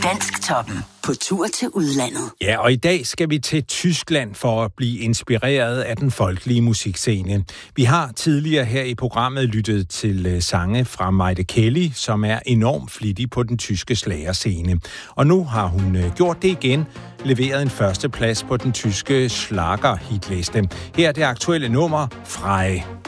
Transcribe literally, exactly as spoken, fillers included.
Dansktoppen. På tur til udlandet. Ja, og i dag skal vi til Tyskland for at blive inspireret af den folkelige musikscene. Vi har tidligere her i programmet lyttet til sange fra Maite Kelly, som er enormt flittig på den tyske schlagerscene. Og nu har hun gjort det igen, leveret en førsteplads på den tyske schlager-hitliste. Her er det aktuelle nummer Frei.